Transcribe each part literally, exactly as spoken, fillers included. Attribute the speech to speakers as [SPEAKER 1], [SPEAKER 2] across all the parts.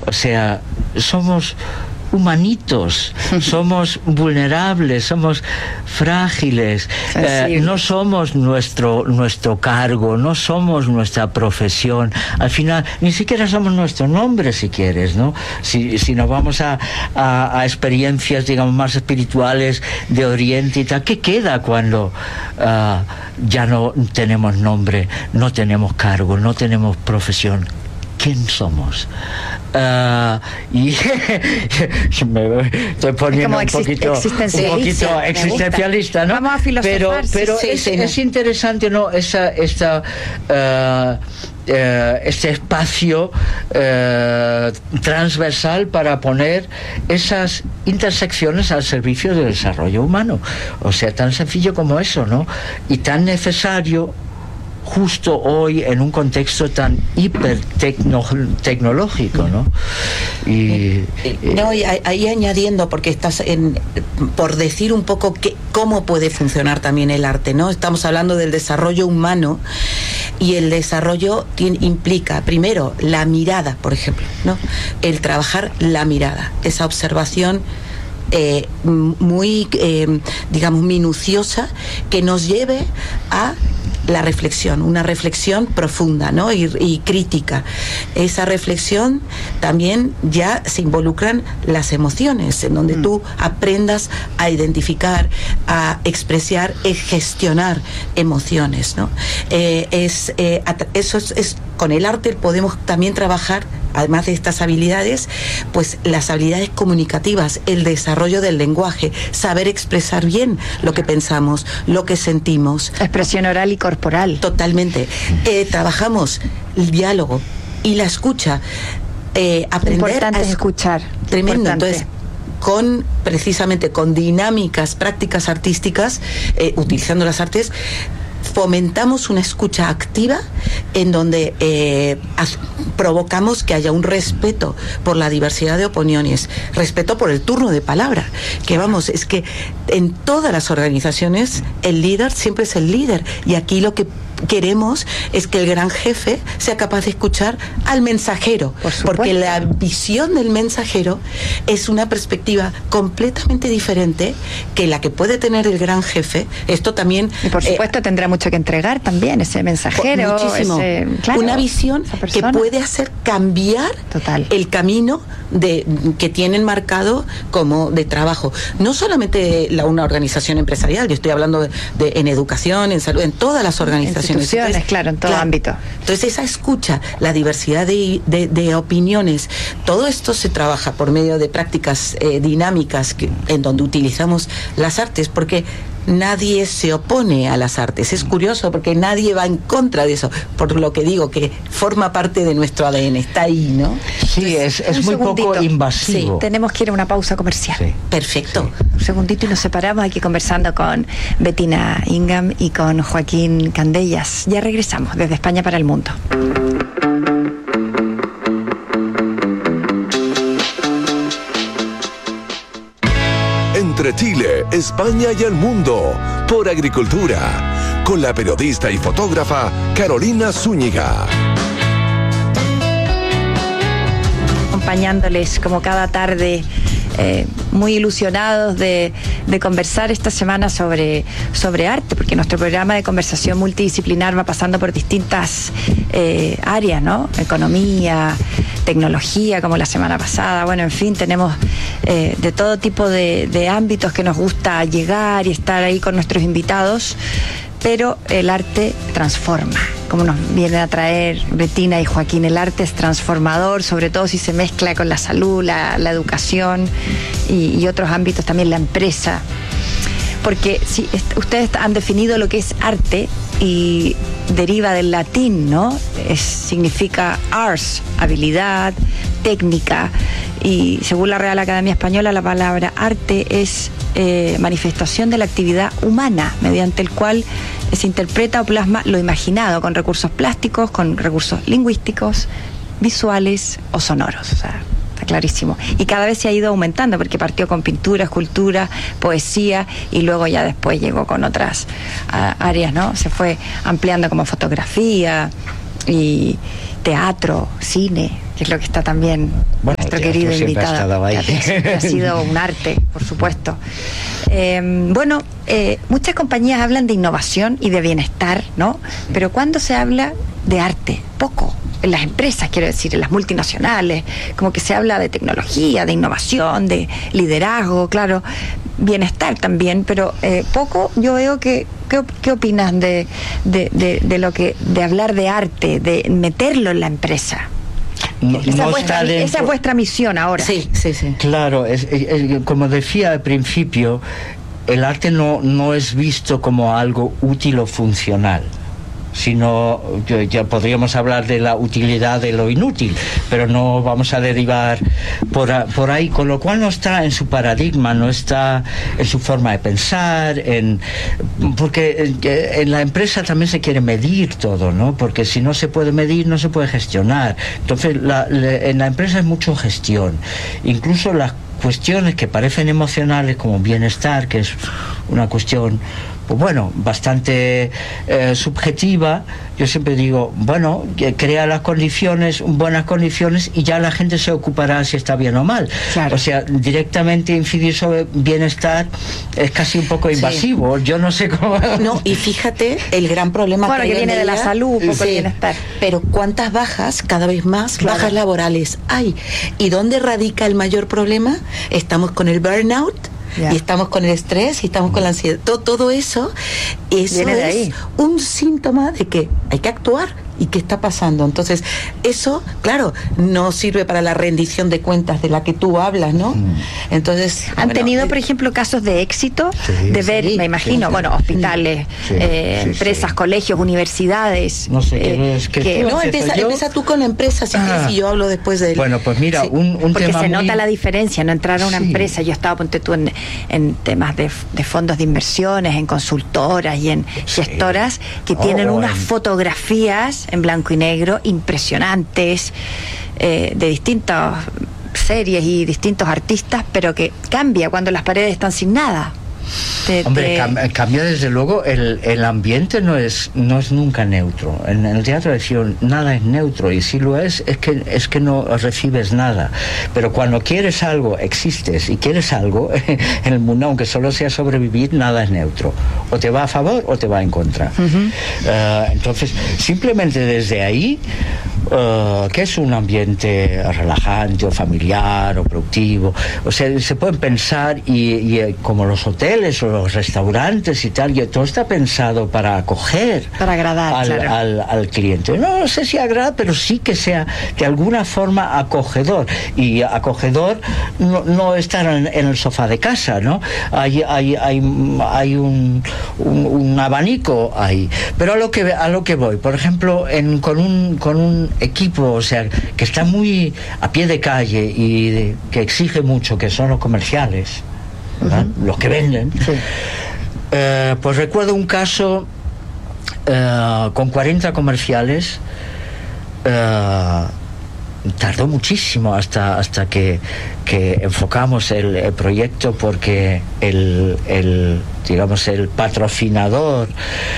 [SPEAKER 1] O sea, somos humanitos, somos vulnerables, somos frágiles, eh, no somos nuestro nuestro cargo, no somos nuestra profesión, al final ni siquiera somos nuestro nombre, si quieres, ¿no? Si, si nos vamos a, a, a experiencias, digamos, más espirituales de Oriente y tal, ¿qué queda cuando uh, ya no tenemos nombre, no tenemos cargo, no tenemos profesión? ¿Quién somos? Uh, y me estoy poniendo un poquito, un poquito existencialista, ¿no?
[SPEAKER 2] Vamos a filosofar,
[SPEAKER 1] pero pero
[SPEAKER 2] sí,
[SPEAKER 1] es,
[SPEAKER 2] sí,
[SPEAKER 1] es interesante, ¿no? Esa, esta, uh, uh, este espacio uh, transversal para poner esas intersecciones al servicio del desarrollo humano. O sea, tan sencillo como eso, ¿no? Y tan necesario justo hoy en un contexto tan hiper tecnológico, ¿no? Y,
[SPEAKER 3] no, y ahí añadiendo, porque estás en, por decir un poco que, cómo puede funcionar también el arte, ¿no? Estamos hablando del desarrollo humano, y el desarrollo tiene, implica primero la mirada, por ejemplo, ¿no? El trabajar la mirada, esa observación Eh, muy, eh, digamos, minuciosa, que nos lleve a la reflexión, una reflexión profunda, ¿no? y, y crítica. Esa reflexión también ya se involucran las emociones, en donde mm. tú aprendas a identificar, a expresar, a gestionar emociones, ¿no? Eh, es, eh, eso es, es con el arte podemos también trabajar, además de estas habilidades, pues las habilidades comunicativas, el desarrollo del lenguaje, saber expresar bien lo que pensamos, lo que sentimos.
[SPEAKER 2] Expresión oral y corporal.
[SPEAKER 3] Totalmente. Eh, trabajamos el diálogo y la escucha. Eh, aprender
[SPEAKER 2] Importante
[SPEAKER 3] a
[SPEAKER 2] es escuchar.
[SPEAKER 3] Tremendo.
[SPEAKER 2] Importante.
[SPEAKER 3] Entonces, con precisamente con dinámicas, prácticas artísticas, eh, utilizando las artes, fomentamos una escucha activa en donde eh, as, provocamos que haya un respeto por la diversidad de opiniones, respeto por el turno de palabra, que vamos, es que en todas las organizaciones el líder siempre es el líder, y aquí lo que queremos es que el gran jefe sea capaz de escuchar al mensajero,
[SPEAKER 2] Por
[SPEAKER 3] porque la visión del mensajero es una perspectiva completamente diferente que la que puede tener el gran jefe. Esto también,
[SPEAKER 2] y por supuesto
[SPEAKER 3] eh,
[SPEAKER 2] tendrá mucho que entregar también ese mensajero,
[SPEAKER 3] muchísimo.
[SPEAKER 2] Ese, claro,
[SPEAKER 3] una visión que puede hacer cambiar
[SPEAKER 2] Total.
[SPEAKER 3] el camino de, que tienen marcado como de trabajo. No solamente la, una organización empresarial, yo estoy hablando de, de, en educación, en salud, en todas las organizaciones.
[SPEAKER 2] Instituciones, entonces, claro, en todo
[SPEAKER 3] claro.
[SPEAKER 2] ámbito.
[SPEAKER 3] Entonces esa escucha, la diversidad de, de, de opiniones, todo esto se trabaja por medio de prácticas eh, dinámicas que, en donde utilizamos las artes, porque nadie se opone a las artes. Es curioso porque nadie va en contra de eso, por lo que digo, que forma parte de nuestro A D N, está ahí, ¿no?
[SPEAKER 1] Sí, es, es muy
[SPEAKER 2] segundito.
[SPEAKER 1] poco invasivo.
[SPEAKER 2] Sí, tenemos que ir a una pausa comercial.
[SPEAKER 1] Sí.
[SPEAKER 3] Perfecto.
[SPEAKER 2] Sí. Un segundito y nos separamos aquí conversando con Bettina Ingham y con Joaquín Candellas. Ya regresamos desde España para el mundo.
[SPEAKER 4] Entre Chile, España y el mundo, por Agricultura, con la periodista y fotógrafa Carolina Zúñiga.
[SPEAKER 2] Acompañándoles como cada tarde, eh, muy ilusionados de, de conversar esta semana sobre, sobre arte, porque nuestro programa de conversación multidisciplinar va pasando por distintas eh, áreas, ¿no? Economía, tecnología, como la semana pasada, bueno, en fin, tenemos eh, de todo tipo de, de ámbitos que nos gusta llegar y estar ahí con nuestros invitados, pero el arte transforma, como nos vienen a traer Bettina y Joaquín. El arte es transformador, sobre todo si se mezcla con la salud, la, la educación y, y otros ámbitos, también la empresa. Porque si est- ustedes han definido lo que es arte y deriva del latín, ¿no? Es, significa ars, habilidad, técnica, y según la Real Academia Española la palabra arte es eh, manifestación de la actividad humana mediante el cual se interpreta o plasma lo imaginado con recursos plásticos, con recursos lingüísticos, visuales o sonoros. O sea, está clarísimo. Y cada vez se ha ido aumentando porque partió con pintura, escultura, poesía y luego ya después llegó con otras uh, áreas, ¿no? Se fue ampliando como fotografía y teatro, cine, que es lo que está también bueno, nuestro querido invitado. Ha, ha sido un arte, por supuesto. Eh, bueno, eh, muchas compañías hablan de innovación y de bienestar, ¿no? Pero ¿cuándo se habla de arte? Poco. En las empresas, quiero decir, en las multinacionales, como que se habla de tecnología, de innovación, de liderazgo, claro, bienestar también, pero eh, poco yo veo que, ¿qué, qué opinas de, de, de, de lo que, de hablar de arte, de meterlo en la empresa?
[SPEAKER 1] No,
[SPEAKER 2] esa,
[SPEAKER 1] no
[SPEAKER 2] es vuestra,
[SPEAKER 1] dentro...
[SPEAKER 2] esa es vuestra misión ahora.
[SPEAKER 3] Sí, sí, sí.
[SPEAKER 1] Claro, es, es, es, como decía al principio, el arte no, no es visto como algo útil o funcional, sino ya, ya podríamos hablar de la utilidad de lo inútil, pero no vamos a derivar por, a, por ahí, con lo cual no está en su paradigma, no está en su forma de pensar, en, porque en la empresa también se quiere medir todo, ¿no? Porque si no se puede medir, no se puede gestionar. Entonces, la, le, en la empresa es mucho gestión, incluso las cuestiones que parecen emocionales, como bienestar, que es una cuestión, pues bueno, bastante eh, subjetiva. Yo siempre digo, bueno, que crea las condiciones, buenas condiciones, y ya la gente se ocupará si está bien o mal. Claro. O sea, directamente incidir sobre bienestar es casi un poco invasivo. Sí. Yo no sé cómo...
[SPEAKER 3] No, y fíjate, el gran problema...
[SPEAKER 2] Bueno, que viene de, de la salud, un poco sí, el bienestar.
[SPEAKER 3] Pero ¿cuántas bajas, cada vez más, claro, bajas laborales hay? ¿Y dónde radica el mayor problema? Estamos con el burnout, yeah, y estamos con el estrés, y estamos con la ansiedad. Todo, todo eso, eso
[SPEAKER 2] viene de ahí.
[SPEAKER 3] Es un síntoma de que hay que actuar. ¿Y qué está pasando? Entonces, eso, claro, no sirve para la rendición de cuentas de la que tú hablas, ¿no? Mm. Entonces...
[SPEAKER 2] ¿Han
[SPEAKER 3] bueno,
[SPEAKER 2] tenido,
[SPEAKER 3] eh,
[SPEAKER 2] por ejemplo, casos de éxito? Sí, de ver, sí, me imagino, sí, bueno, hospitales, sí, eh, sí, empresas, sí, colegios, universidades...
[SPEAKER 1] No sé,
[SPEAKER 2] eh,
[SPEAKER 1] es que...
[SPEAKER 2] que
[SPEAKER 3] no, empieza, empieza tú con la empresa, si ah. y yo hablo después de él.
[SPEAKER 1] Bueno, pues mira, sí, un, un
[SPEAKER 2] porque
[SPEAKER 1] tema
[SPEAKER 2] se
[SPEAKER 1] muy...
[SPEAKER 2] nota la diferencia, no entrar a una sí. empresa. Yo estaba, ponte tú, en, en temas de, de fondos de inversiones, en consultoras y en sí. gestoras, que oh, tienen unas en... fotografías en blanco y negro impresionantes, eh, de distintas series y distintos artistas, pero que cambia cuando las paredes están sin nada. Te,
[SPEAKER 1] Hombre,
[SPEAKER 2] te...
[SPEAKER 1] Cam, cambia desde luego, el, el ambiente no es no es nunca neutro. En, en el teatro de acción nada es neutro, y si lo es, es que es que no recibes nada. Pero cuando quieres algo, existes, y quieres algo en el mundo, aunque solo sea sobrevivir, nada es neutro. O te va a favor o te va en contra. Uh-huh. Uh, entonces, simplemente desde ahí, uh, que es un ambiente relajante o familiar o productivo, o sea, se pueden pensar, y, y como los hoteles o los restaurantes y tal, y todo está pensado para acoger,
[SPEAKER 2] para agradar
[SPEAKER 1] al,
[SPEAKER 2] claro.
[SPEAKER 1] al, al cliente. No, no sé si agrada, pero sí que sea de alguna forma acogedor. Y acogedor no, no estar en, en el sofá de casa, ¿no? Hay, hay, hay, hay un, un, un abanico ahí. Pero a lo que a lo que voy, por ejemplo, en, con un con un equipo, o sea, que está muy a pie de calle y de, que exige mucho, que son los comerciales, Uh-huh. los que venden, sí. eh, pues recuerdo un caso eh, con cuarenta comerciales. eh, tardó muchísimo hasta hasta que, que enfocamos el, el proyecto, porque el, el digamos el patrocinador,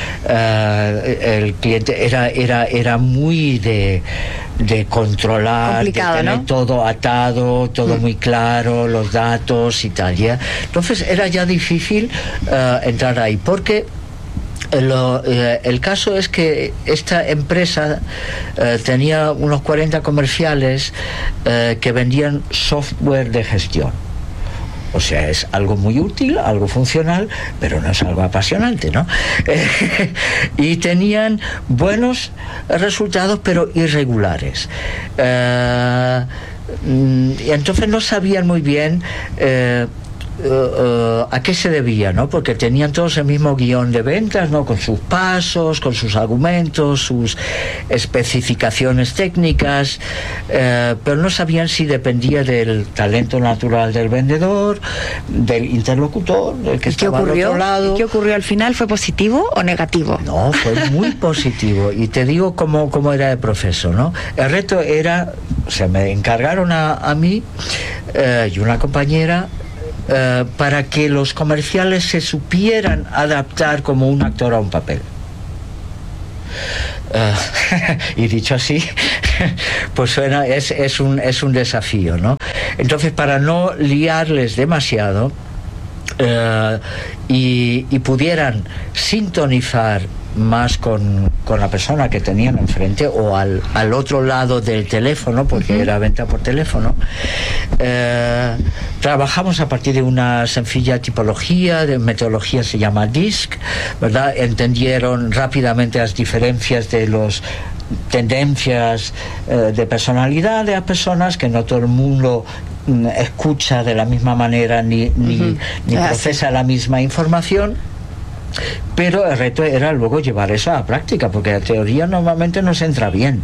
[SPEAKER 1] eh, el cliente era era era muy de de controlar, complicado, de tener, ¿no?, todo atado, todo mm. muy claro, los datos y tal, ¿ya? Entonces era ya difícil uh, entrar ahí, porque Lo, eh, el caso es que esta empresa eh, tenía unos cuarenta comerciales eh, que vendían software de gestión. O sea, es algo muy útil, algo funcional, pero no es algo apasionante, ¿no? Eh, y tenían buenos resultados, pero irregulares. Eh, y entonces no sabían muy bien... Eh, Uh, uh, a qué se debía, ¿no? Porque tenían todos el mismo guión de ventas, ¿no? Con sus pasos, con sus argumentos, sus especificaciones técnicas, uh, pero no sabían si dependía del talento natural del vendedor, del interlocutor, del que estaba al otro lado.
[SPEAKER 2] ¿Y qué ocurrió al final? ¿Fue positivo o negativo?
[SPEAKER 1] No, fue muy positivo, y te digo cómo, cómo era el proceso, ¿no? El reto era, o sea, me encargaron a, a mí uh, y una compañera Uh, para que los comerciales se supieran adaptar como un actor a un papel. Uh, y dicho así, pues suena, es, es, un, es un desafío, ¿no? Entonces, para no liarles demasiado eh, y, y pudieran sintonizar más con, con la persona que tenían enfrente o al, al otro lado del teléfono, porque uh-huh. era venta por teléfono, eh, trabajamos a partir de una sencilla tipología, de metodología se llama D I S C, ¿verdad? Entendieron rápidamente las diferencias de los tendencias eh, de personalidad de las personas, que no todo el mundo mm, escucha de la misma manera ni, ni, uh-huh. ni procesa la misma información. Pero el reto era luego llevar eso a la práctica, porque la teoría normalmente nos entra bien.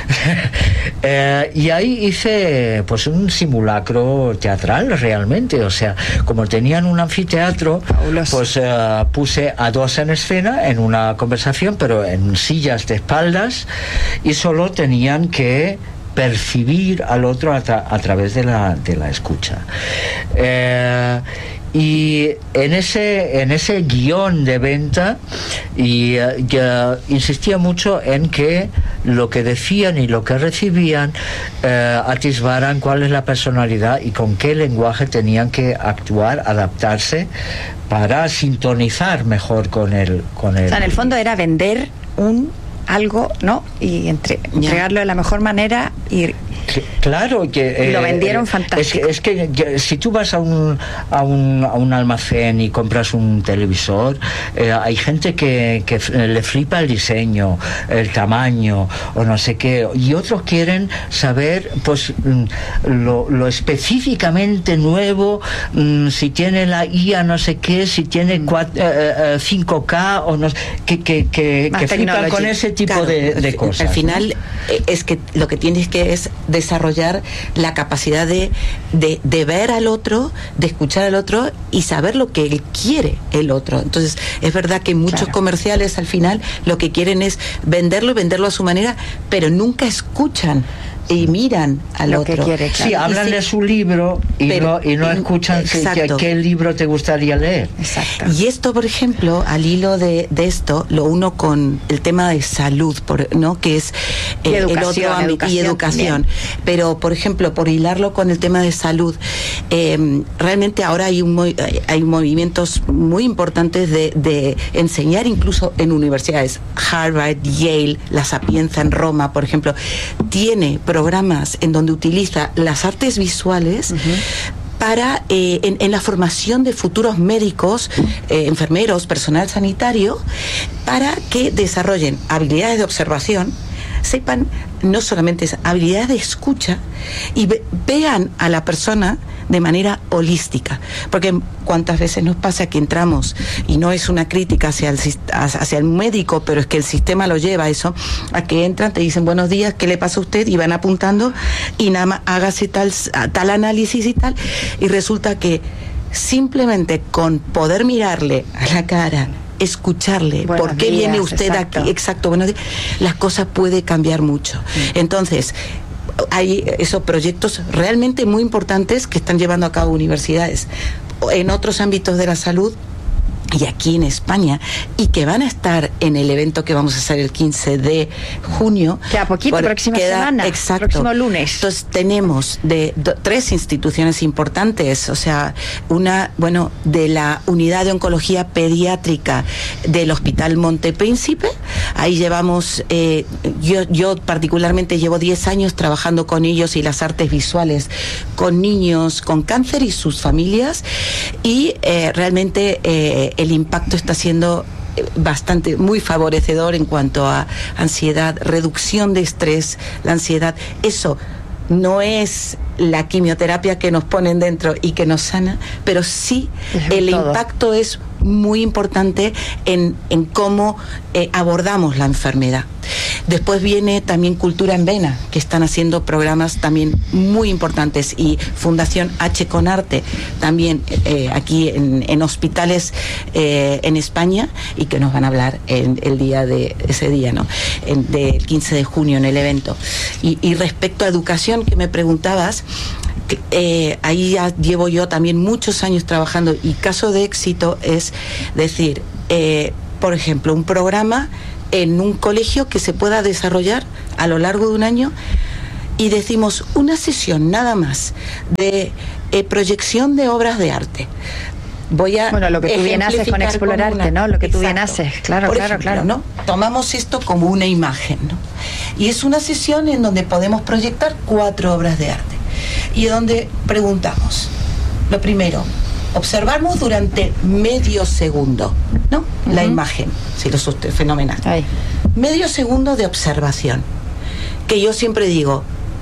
[SPEAKER 1] eh, y ahí hice pues un simulacro teatral realmente, o sea, como tenían un anfiteatro, Fabuloso. pues eh, puse a dos en escena en una conversación, pero en sillas de espaldas, y solo tenían que percibir al otro a, tra- a través de la, de la escucha. Eh, Y en ese, en ese guión de venta, y, uh, ya insistía mucho en que lo que decían y lo que recibían uh, atisbaran cuál es la personalidad y con qué lenguaje tenían que actuar, adaptarse para sintonizar mejor con el... Con el...
[SPEAKER 2] O sea, en el fondo era vender un algo, ¿no? Y entre, entregarlo de la mejor manera y...
[SPEAKER 1] Claro que...
[SPEAKER 2] Y lo
[SPEAKER 1] eh,
[SPEAKER 2] vendieron
[SPEAKER 1] eh,
[SPEAKER 2] fantástico.
[SPEAKER 1] Es que, es que ya, si tú vas a un, a un, a un almacén y compras un televisor, eh, hay gente que, que le flipa el diseño, el tamaño, o no sé qué, y otros quieren saber, pues, lo, lo específicamente nuevo, mm, si tiene la I A no sé qué, si tiene cuatro, eh, cinco K, o no, que, que, que, que flipan con ese tipo claro, de, de cosas.
[SPEAKER 3] Al final, ¿no? Es que lo que tienes que es desarrollar la capacidad de, de, de ver al otro, de escuchar al otro y saber lo que él quiere el otro. Entonces, es verdad que muchos claro. comerciales al final lo que quieren es venderlo y venderlo a su manera, pero nunca escuchan y miran al
[SPEAKER 2] lo
[SPEAKER 3] otro.
[SPEAKER 2] Que quiere, claro.
[SPEAKER 1] Sí, hablan sí, de su libro y pero, no, y no escuchan si, que, qué libro te gustaría leer.
[SPEAKER 3] Exacto. Y esto, por ejemplo, al hilo de, de esto, lo uno con el tema de salud, por, ¿no? Que es
[SPEAKER 2] y
[SPEAKER 3] eh,
[SPEAKER 2] educación,
[SPEAKER 3] el otro ámbito,
[SPEAKER 2] educación,
[SPEAKER 3] y educación. Pero, por ejemplo, por hilarlo con el tema de salud, eh, realmente ahora hay, un, hay movimientos muy importantes de, de enseñar incluso en universidades. Harvard, Yale, la Sapienza en Roma, por ejemplo, tiene programas en donde utiliza las artes visuales uh-huh. para eh, en, en la formación de futuros médicos, eh, enfermeros, personal sanitario, para que desarrollen habilidades de observación, sepan no solamente habilidades de escucha y ve, vean a la persona de manera holística, porque cuántas veces nos pasa que entramos, y no es una crítica hacia el, hacia el médico, pero es que el sistema lo lleva a eso, a que entran, te dicen buenos días, ¿qué le pasa a usted? Y van apuntando y nada más hágase tal, tal análisis y tal, y resulta que simplemente con poder mirarle a la cara, escucharle, buenos ¿por qué días, viene usted exacto. aquí? Exacto, buenos días, las cosas pueden cambiar mucho. Mm. Entonces, hay esos proyectos realmente muy importantes que están llevando a cabo universidades en otros ámbitos de la salud y aquí en España, y que van a estar en el evento que vamos a hacer el quince de junio.
[SPEAKER 2] Que a poquito, próxima
[SPEAKER 3] queda,
[SPEAKER 2] semana,
[SPEAKER 3] exacto.
[SPEAKER 2] próximo lunes.
[SPEAKER 3] Entonces tenemos de, de tres instituciones importantes, o sea, una, bueno, de la Unidad de Oncología Pediátrica del Hospital Montepríncipe. Ahí llevamos, eh, yo, yo particularmente llevo diez años trabajando con ellos y las artes visuales con niños con cáncer y sus familias, y eh, realmente eh, el impacto está siendo bastante, muy favorecedor en cuanto a ansiedad, reducción de estrés, la ansiedad. Eso no es la quimioterapia que nos ponen dentro y que nos sana, pero sí el todo. Impacto es muy importante en, en cómo eh, abordamos la enfermedad. Después viene también Cultura en Vena, que están haciendo programas también muy importantes, y Fundación H con Arte, también eh, aquí en, en hospitales eh, en España, y que nos van a hablar en el día de ese día, ¿no? En, del quince de junio en el evento. Y, y respecto a educación, que me preguntabas, Eh, ahí ya llevo yo también muchos años trabajando, y caso de éxito es decir, eh, por ejemplo, un programa en un colegio que se pueda desarrollar a lo largo de un año y decimos una sesión nada más de eh, proyección de obras de arte. Voy a
[SPEAKER 2] bueno, lo que tú bien haces con Explorarte, una... ¿no? Lo que tú Exacto. bien haces, claro,
[SPEAKER 3] Por
[SPEAKER 2] claro,
[SPEAKER 3] ejemplo,
[SPEAKER 2] claro.
[SPEAKER 3] ¿no? Tomamos esto como una imagen, ¿no? Y es una sesión en donde podemos proyectar cuatro obras de arte y donde preguntamos, lo primero, observamos durante medio segundo, ¿no? Uh-huh. La imagen, si lo suste, fenomenal. Ahí. Medio segundo de observación, que yo siempre digo,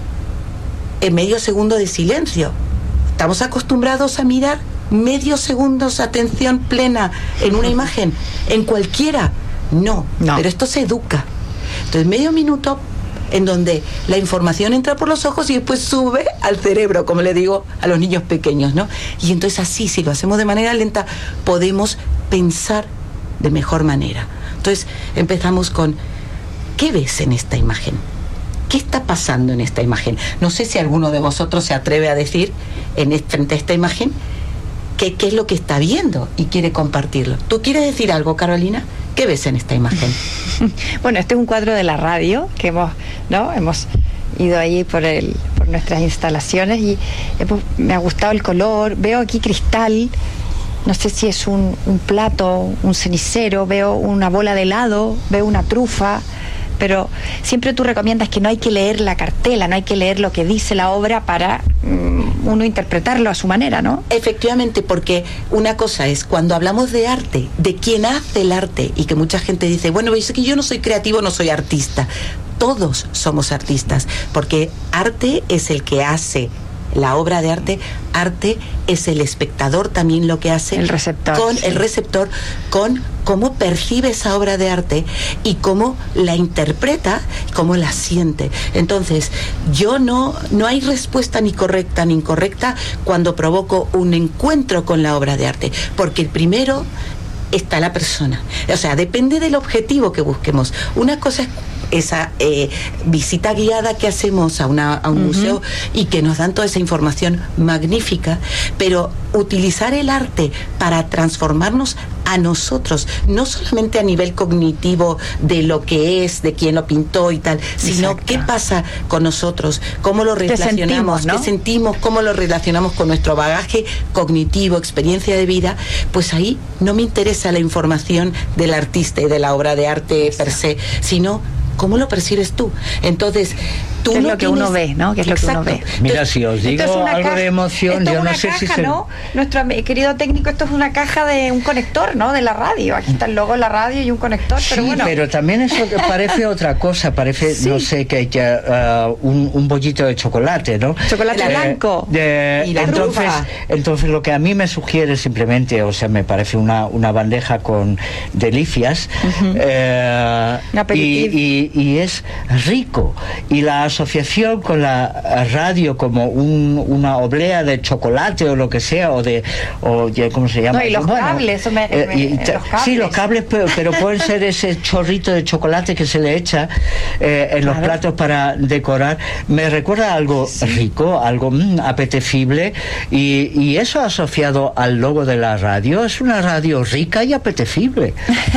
[SPEAKER 3] en medio segundo de silencio. Estamos acostumbrados a mirar medio segundos, atención plena en una imagen, en cualquiera. No, no, pero esto se educa. Entonces, medio minuto en donde la información entra por los ojos y después sube al cerebro, como le digo a los niños pequeños, ¿no? Y entonces así, si lo hacemos de manera lenta, podemos pensar de mejor manera. Entonces, empezamos con, ¿qué ves en esta imagen? ¿Qué está pasando en esta imagen? No sé si alguno de vosotros se atreve a decir en este, frente a esta imagen qué, qué es lo que está viendo y quiere compartirlo. ¿Tú quieres decir algo, Carolina? ¿Qué ves en esta imagen?
[SPEAKER 2] Bueno, este es un cuadro de la radio que hemos, ¿no? Hemos ido ahí por el, por nuestras instalaciones y hemos, me ha gustado el color. Veo aquí cristal. No sé si es un, un plato, un cenicero. Veo una bola de helado. Veo una trufa. Pero siempre tú recomiendas que no hay que leer la cartela, no hay que leer lo que dice la obra para um, uno interpretarlo a su manera, ¿no?
[SPEAKER 3] Efectivamente, porque una cosa es cuando hablamos de arte, de quién hace el arte, y que mucha gente dice, bueno, es que yo no soy creativo, no soy artista. Todos somos artistas, porque arte es el que hace la obra de arte, arte es el espectador también lo que hace,
[SPEAKER 2] el receptor,
[SPEAKER 3] con
[SPEAKER 2] sí.
[SPEAKER 3] el receptor, con cómo percibe esa obra de arte y cómo la interpreta, cómo la siente. Entonces, yo no, no hay respuesta ni correcta ni incorrecta cuando provoco un encuentro con la obra de arte, porque el primero está la persona. O sea, depende del objetivo que busquemos. Una cosa es esa eh, visita guiada que hacemos a, una, a un uh-huh. museo y que nos dan toda esa información magnífica, pero utilizar el arte para transformarnos a nosotros, no solamente a nivel cognitivo de lo que es, de quién lo pintó y tal, sino Exacto. qué pasa con nosotros, cómo lo relacionamos,
[SPEAKER 2] ¿Qué sentimos, ¿no?
[SPEAKER 3] qué sentimos, cómo lo relacionamos con nuestro bagaje cognitivo, experiencia de vida. Pues ahí no me interesa la información del artista y de la obra de arte per se, sino ¿cómo lo percibes tú? Entonces, tú
[SPEAKER 2] ¿Qué es
[SPEAKER 3] no
[SPEAKER 2] lo que
[SPEAKER 3] tienes...
[SPEAKER 2] uno ve, ¿no? ¿Qué es
[SPEAKER 3] Exacto.
[SPEAKER 2] lo que uno ve?
[SPEAKER 1] Mira,
[SPEAKER 2] Entonces,
[SPEAKER 1] si os digo algo
[SPEAKER 2] caja,
[SPEAKER 1] de emoción, yo no sé
[SPEAKER 2] caja,
[SPEAKER 1] si se...
[SPEAKER 2] ¿no? Nuestro querido técnico, esto es una caja de un conector, ¿no? De la radio. Aquí está el logo de la radio y un conector,
[SPEAKER 1] sí,
[SPEAKER 2] pero bueno.
[SPEAKER 1] pero también eso parece otra cosa, parece, sí. no sé, que ya, uh, un, un bollito de chocolate, ¿no?
[SPEAKER 2] Chocolate
[SPEAKER 1] eh,
[SPEAKER 2] blanco.
[SPEAKER 1] De,
[SPEAKER 2] y la
[SPEAKER 1] entonces, entonces lo que a mí me sugiere simplemente, o sea, me parece una, una bandeja con delicias uh-huh. eh, y, y, y es rico. Y la asociación con la radio como un, una oblea de chocolate o lo que sea, o de, o ya, ¿cómo se llama?
[SPEAKER 2] No, y los bueno, cables, eso me,
[SPEAKER 1] eh,
[SPEAKER 2] me,
[SPEAKER 1] y,
[SPEAKER 2] los cables.
[SPEAKER 1] Sí, los cables, pero, pero pueden ser ese chorrito de chocolate que se le echa eh, en claro. los platos para decorar. Me recuerda a algo sí. rico, algo mm, apetecible, y, y eso asociado al logo de la radio, es una radio rica y apetecible.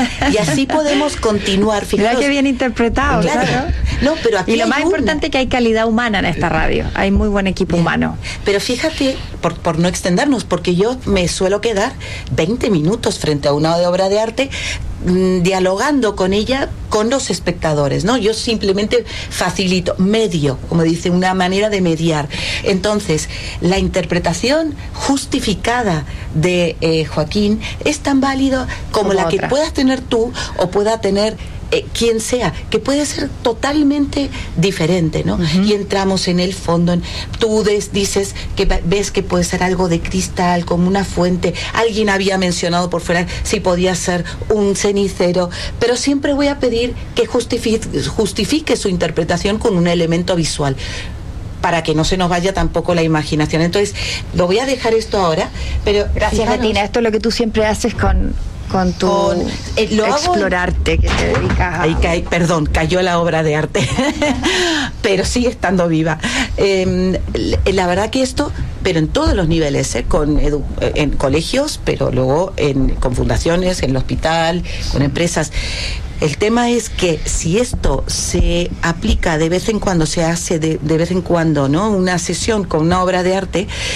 [SPEAKER 3] Y así podemos continuar.
[SPEAKER 2] Fíjate que bien interpretado, claro. claro.
[SPEAKER 3] No, pero aquí
[SPEAKER 2] y lo más
[SPEAKER 3] una.
[SPEAKER 2] importante es que hay calidad humana en esta radio, hay muy buen equipo Bien. humano.
[SPEAKER 3] Pero fíjate, por, por no extendernos, porque yo me suelo quedar veinte minutos frente a una obra de arte mmm, dialogando con ella, con los espectadores, ¿no? Yo simplemente facilito, medio, como dice, una manera de mediar. Entonces, la interpretación justificada de eh, Joaquín es tan válido como, como la otra. que puedas tener tú o pueda tener Eh, quien sea, que puede ser totalmente diferente, ¿no? Uh-huh. Y entramos en el fondo, en, tú des, dices que ves que puede ser algo de cristal, como una fuente, alguien había mencionado por fuera si podía ser un cenicero, pero siempre voy a pedir que justifique, justifique su interpretación con un elemento visual, para que no se nos vaya tampoco la imaginación. Entonces, lo voy a dejar esto ahora, pero...
[SPEAKER 2] Gracias, fijaros, Betina, esto es lo que tú siempre haces con... con tu con,
[SPEAKER 3] eh, lo
[SPEAKER 2] Explorarte hago, que te dedicas a...
[SPEAKER 3] Ahí cae, perdón, cayó la obra de arte pero sigue estando viva. Eh, la verdad que esto, pero en todos los niveles, eh, con edu, en colegios, pero luego en, con fundaciones, en el hospital, con empresas, El tema es que si esto se aplica de vez en cuando, se hace de, de vez en cuando, ¿no? Una sesión con una obra de arte,